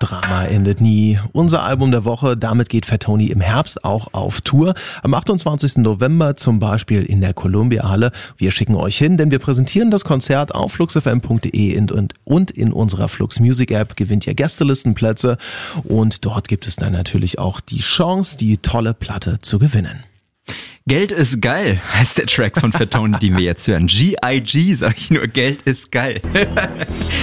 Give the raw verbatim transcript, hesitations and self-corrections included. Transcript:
Drama endet nie. Unser Album der Woche, damit geht Fat Tony im Herbst auch auf Tour. Am achtundzwanzigsten November zum Beispiel in der Columbia Halle. Wir schicken euch hin, denn wir präsentieren das Konzert auf fluxfm punkt de und in unserer Flux Music App gewinnt ihr Gästelistenplätze. Und dort gibt es dann natürlich auch die Chance, die tolle Platte zu gewinnen. Geld ist geil, heißt der Track von Fat Tony, den wir jetzt hören. G I G, sag ich nur, Geld ist geil.